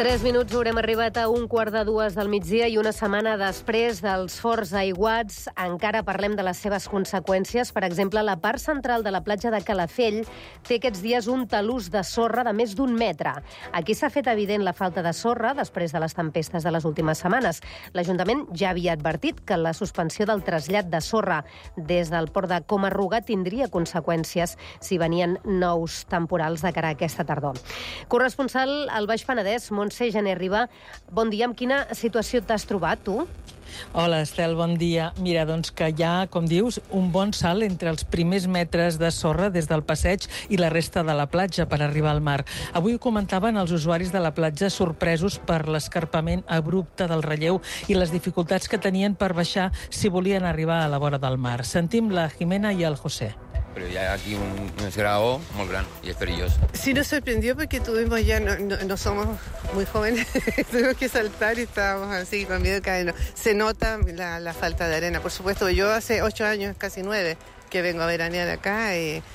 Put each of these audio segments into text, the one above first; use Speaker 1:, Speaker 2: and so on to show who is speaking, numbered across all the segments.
Speaker 1: 3 minuts, haurem arribat a 1:45 del migdia i una setmana després dels forts aiguats encara parlem de les seves conseqüències. Per exemple, la part central de la platja de Calafell té aquests dies un talús de sorra de més d'1 metre. Aquí s'ha fet evident la falta de sorra després de les tempestes de les últimes setmanes. L'Ajuntament ja havia advertit que la suspensió del trasllat de sorra des del port de Coma-ruga tindria conseqüències si venien nous temporals de cara a aquesta tardor. Corresponsal al Baix Penedès, Montse Gené Riba, bon dia. Amb quina situació t'has trobat, tu?
Speaker 2: Hola, Estel, bon dia. Mira, doncs que hi ha, com dius, un bon salt entre els primers metres de sorra des del passeig i la resta de la platja per arribar al mar. Avui ho comentaven els usuaris de la platja sorpresos per l'escarpament abrupte del relleu i les dificultats que tenien per baixar si volien arribar a la vora del mar. Sentim la Jimena i el José.
Speaker 3: Pero ya aquí un esgrao muy grande y es peligroso.
Speaker 4: Sí nos sorprendió porque tuvimos ya, no somos muy jóvenes, tuvimos que saltar y estábamos así con miedo de caer. Se nota la falta de arena. Por supuesto, yo hace 8 años, casi 9, que vengo a veranear acá y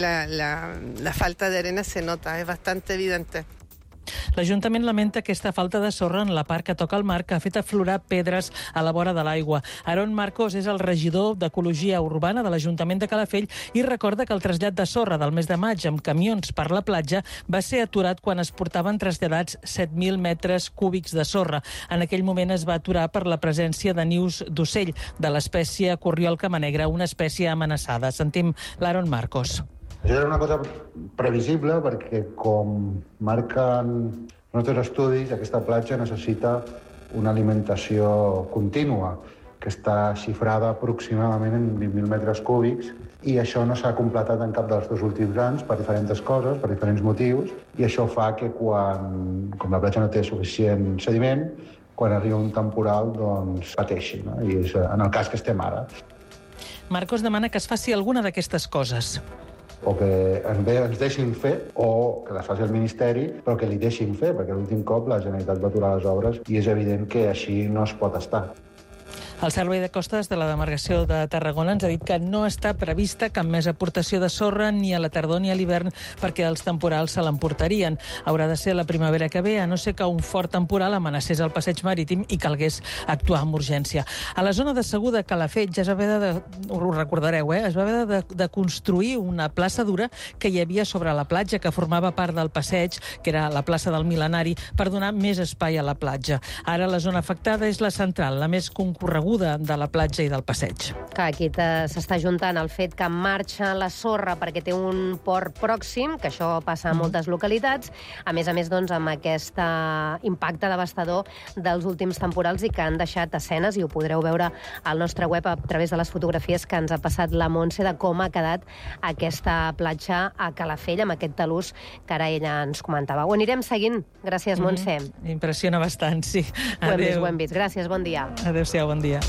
Speaker 4: la falta de arena se nota, es bastante evidente.
Speaker 2: L'Ajuntament lamenta aquesta falta de sorra en la part que toca al mar, que ha fet aflorar pedres a la vora de l'aigua. Aaron Marcos és el regidor d'Ecologia Urbana de l'Ajuntament de Calafell i recorda que el trasllat de sorra del mes de maig amb camions per la platja va ser aturat quan es portaven traslladats 7.000 metres cúbics de sorra. En aquell moment es va aturar per la presència de nius d'ocell de l'espècie corriol camanegre, una espècie amenaçada. Sentim l'Aaron Marcos.
Speaker 5: Això era una cosa previsible perquè, com marquen els nostres estudis, aquesta platja necessita una alimentació contínua, que està xifrada aproximadament en 20.000 metres cúbics, i això no s'ha completat en cap dels 2 últims anys per diferents coses, per diferents motius, i això fa que com la platja no té suficient sediment, quan arriba un temporal, doncs pateixi, no? I és en el cas que estem ara.
Speaker 2: Marcos demana que es faci alguna d'aquestes coses.
Speaker 5: O que ens deixin fer, o que les faci el Ministeri, però que li deixin fer, perquè l'últim cop la Generalitat va aturar les obres i és evident que així no es pot estar.
Speaker 2: El Servei de Costes de la Demarcació de Tarragona ens ha dit que no està prevista cap més aportació de sorra ni a la tardor ni a l'hivern perquè els temporals se l'emportarien. Haurà de ser la primavera que ve, a no ser que un fort temporal amenacés el passeig marítim i calgués actuar amb urgència. A la zona de Segur de Calafell ja es va haver ho recordareu, es va haver de construir una plaça dura que hi havia sobre la platja, que formava part del passeig, que era la plaça del Mil·lenari, per donar més espai a la platja. Ara la zona afectada és la central, la més concorreguda de la platja i del passeig.
Speaker 1: Que aquí s'està juntant el fet que marxa la sorra perquè té un port pròxim, que això passa a moltes localitats, a més, doncs, amb aquest impacte devastador dels últims temporals i que han deixat escenes, i ho podreu veure al nostre web a través de les fotografies que ens ha passat la Montse, de com ha quedat aquesta platja a Calafell, amb aquest talús que ara ella ens comentava. Ho anirem seguint. Gràcies, Montse.
Speaker 2: Impressiona bastant, sí.
Speaker 1: Ho hem vist. Gràcies, bon dia.
Speaker 2: Adéu-siau, bon dia.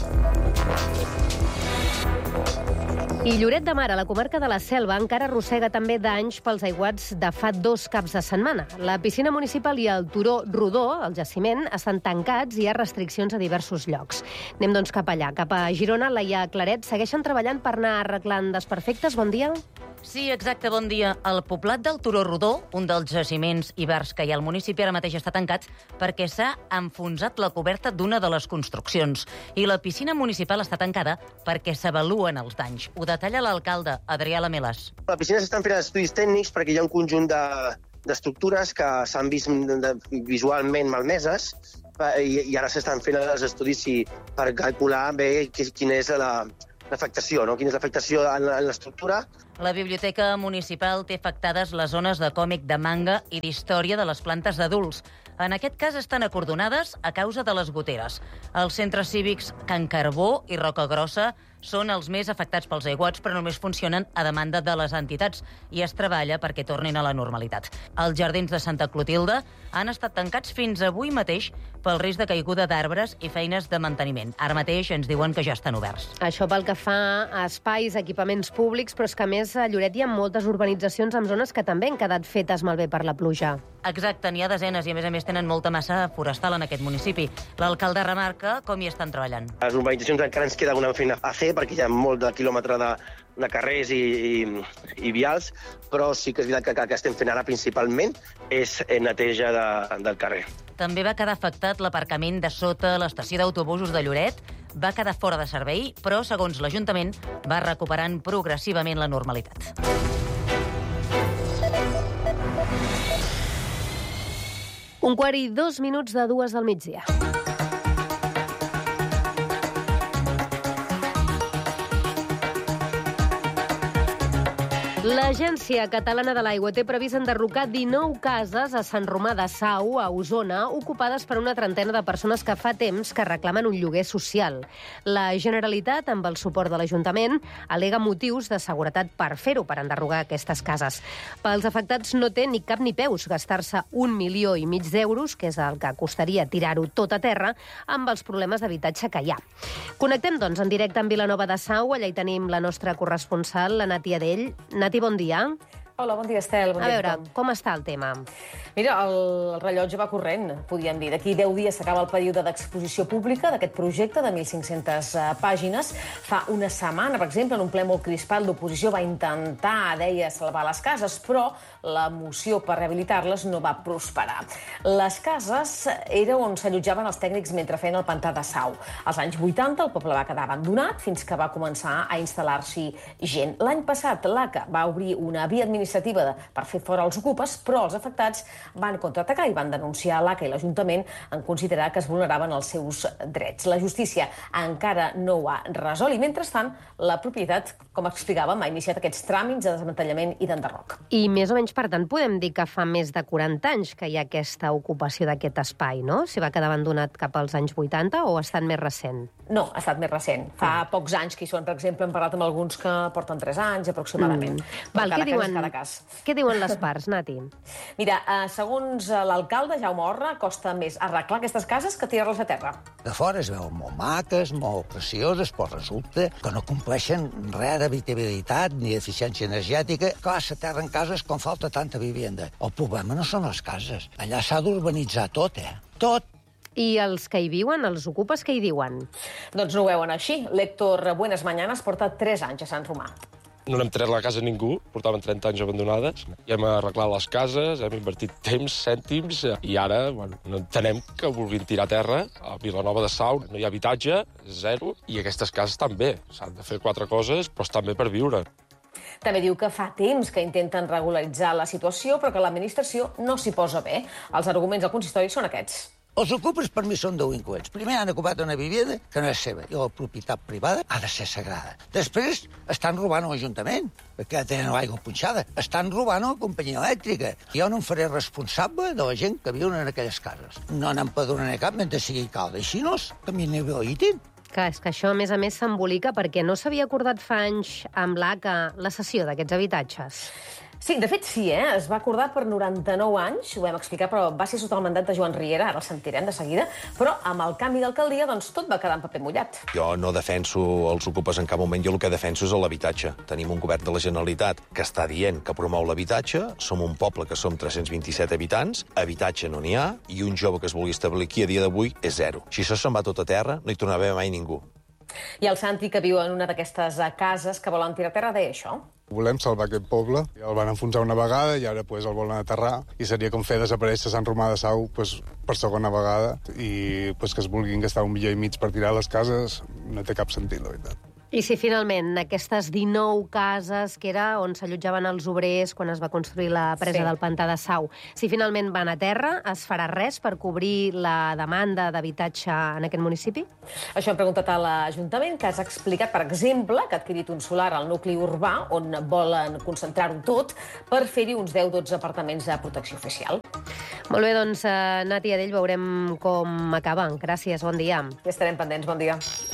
Speaker 1: I Lloret de Mar, a la comarca de la Selva, encara arrossega també danys pels aiguats de fa 2 caps de setmana. La piscina municipal i el turó rodó, el jaciment, estan tancats i hi ha restriccions a diversos llocs. Anem, doncs, cap allà, cap a Girona. Laia Claret, segueixen treballant per anar arreglant desperfectes. Bon dia.
Speaker 6: Sí, exacte, bon dia. El poblat del Turó Rodó, un dels jaciments ibers que hi ha al municipi, ara mateix està tancat perquè s'ha enfonsat la coberta d'una de les construccions. I la piscina municipal està tancada perquè s'avaluen els danys. Ho detalla l'alcalde, Adrià Lamelas.
Speaker 7: A la piscina s'estan fent estudis tècnics perquè hi ha un conjunt d'estructures que s'han vist visualment malmeses i ara s'estan fent els estudis per calcular bé quina és l'afectació, no? Quina és l'afectació en l'estructura.
Speaker 6: La Biblioteca Municipal té afectades les zones de còmic, de manga i d'història de les plantes d'adults. En aquest cas estan acordonades a causa de les goteres. Els centres cívics Can Carbó i Rocagrossa són els més afectats pels aiguats, però només funcionen a demanda de les entitats i es treballa perquè tornin a la normalitat. Els jardins de Santa Clotilde han estat tancats fins avui mateix pel risc de caiguda d'arbres i feines de manteniment. Ara mateix ens diuen que ja estan oberts.
Speaker 1: Això pel que fa a espais, equipaments públics, però és que a més a Lloret hi ha moltes urbanitzacions amb zones que també han quedat fetes malbé per la pluja.
Speaker 6: Exacte, n'hi ha desenes i a més tenen molta massa forestal en aquest municipi. L'alcalde remarca com hi estan treballant.
Speaker 7: A les urbanitzacions encara ens queda alguna feina a fer perquè hi ha molt de quilòmetre de carrers i vials, però sí que és veritat que el que estem fent ara principalment és neteja del carrer.
Speaker 6: També va quedar afectat l'aparcament de sota l'estació d'autobusos de Lloret, va quedar fora de servei, però, segons l'Ajuntament, va recuperant progressivament la normalitat.
Speaker 1: 1:02 del migdia. L'Agència Catalana de l'Aigua té previst enderrocar 19 cases a Sant Romà de Sau, a Osona, ocupades per una trentena de persones que fa temps que reclamen un lloguer social. La Generalitat, amb el suport de l'Ajuntament, al·lega motius de seguretat per fer-ho, per enderrocar aquestes cases. Pels afectats no té ni cap ni peus gastar-se 1,5 milions d'euros, que és el que costaria tirar-ho tot a terra, amb els problemes d'habitatge que hi ha. Connectem, doncs, en directe amb Vilanova de Sau. Allà hi tenim la nostra corresponsal, la Nati Adell. Nati, bon dia.
Speaker 8: Hola, bon dia, Estel. Bon
Speaker 1: dia a veure,
Speaker 8: tothom.
Speaker 1: com està el tema?
Speaker 8: Mira, el rellotge va corrent, podríem dir. D'aquí 10 dies s'acaba el període d'exposició pública d'aquest projecte de 1.500 pàgines. Fa una setmana, per exemple, en un ple molt crispat, l'oposició va intentar, deia, salvar les cases, però la moció per rehabilitar-les no va prosperar. Les cases era on s'allotjaven els tècnics mentre feien el pantà de Sau. Als anys 80 el poble va quedar abandonat fins que va començar a instal·lar-s'hi gent. L'any passat l'ACA va obrir una via administrativa per fer fora els ocupes, però els afectats van contraatacar i van denunciar l'ACA i l'Ajuntament en considerar que es vulneraven els seus drets. La justícia encara no ho ha resolt i, mentrestant, la propietat, com explicàvem, ha iniciat aquests tràmits de desmantellament i d'enderroc.
Speaker 1: I més o menys, per tant, podem dir que fa més de 40 anys que hi ha aquesta ocupació d'aquest espai, no? Si va quedar abandonat cap als anys 80 o ha estat més recent?
Speaker 8: No, ha estat més recent. Fa pocs anys que hi són, per exemple, hem parlat amb alguns que porten 3 anys aproximadament.
Speaker 1: Val, què diuen les parts, Nati?
Speaker 8: Mira, segons l'alcalde, Jaume Orra, costa més arreglar aquestes cases que tirar-les a terra.
Speaker 9: De fora es veuen molt maques, molt precioses, però resulta que no compleixen res d'habitabilitat ni d'eficiència energètica. Clar, s'aterren cases quan falta tanta vivenda. El problema no són les cases. Allà s'ha d'urbanitzar tot, Tot.
Speaker 1: I els que hi viuen, els ocupes, què hi diuen?
Speaker 8: Doncs no ho veuen així. L'Héctor Buenas Mañanas porta 3 anys a Sant Romà.
Speaker 10: No n'hem tret la casa a ningú, portaven 30 anys abandonades. I hem arreglat les cases, hem invertit temps, cèntims, i ara no entenem que vulguin tirar a terra. A Vilanova de Sau no hi ha habitatge, 0, i aquestes cases estan bé. S'han de fer 4 coses, però estan bé per viure.
Speaker 8: També diu que fa temps que intenten regularitzar la situació, però que l'administració no s'hi posa bé. Els arguments del consistori són aquests.
Speaker 9: Els ocupes per mi són delinqüents. Primer han ocupat una vivenda que no és seva i la propietat privada ha de ser sagrada. Després estan robant a l'Ajuntament, perquè tenen l'aigua punxada. Estan robant a la companyia elèctrica. Jo no em faré responsable de la gent que viuen en aquelles cases. No n'empadronaré cap mentre sigui alcalde. Així no, que m'inhabilitin.
Speaker 1: Clar, és que això, a més, s'embolica perquè no s'havia acordat fa anys amb l'ACA la cessió d'aquests habitatges.
Speaker 8: Sí, de fet sí, es va acordar per 99 anys, ho vam explicar, però va ser sota el mandat de Joan Riera, ara el sentirem de seguida, però amb el canvi d'alcaldia doncs tot va quedar en paper mullat.
Speaker 11: Jo no defenso els ocupes en cap moment, jo el que defenso és l'habitatge. Tenim un govern de la Generalitat que està dient que promou l'habitatge, som un poble que som 327 habitants, habitatge no n'hi ha, i un jove que es vulgui establir aquí a dia d'avui és 0. Si això se'n va tot a terra, no hi tornarà a haver mai ningú.
Speaker 8: I el Santi, que viu en una d'aquestes cases que volen tirar a terra, deia això.
Speaker 12: Volem salvar aquest poble. El van enfonsar una vegada i ara el volen aterrar. I seria com fer desaparèixer Sant Romà de Sau per segona vegada. I que es vulguin gastar 1,5 milions per tirar les cases no té cap sentit, la veritat.
Speaker 1: I si finalment aquestes 19 cases, que era on s'allotjaven els obrers quan es va construir la presa del pantà de Sau, si finalment van a terra, es farà res per cobrir la demanda d'habitatge en aquest municipi?
Speaker 8: Això hem preguntat a l'Ajuntament, que has explicat, per exemple, que ha adquirit un solar al nucli urbà, on volen concentrar-ho tot, per fer-hi uns 10-12 apartaments de protecció oficial.
Speaker 1: Molt bé, doncs, Nati Adell, veurem com acaba. Gràcies, bon dia.
Speaker 8: Ja estarem pendents, bon dia.